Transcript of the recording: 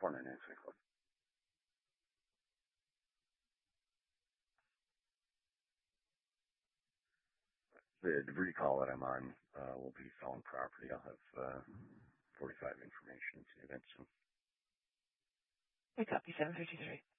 499 The recall that I'm on will be selling property. I'll have 45 information to that soon. I copy 753.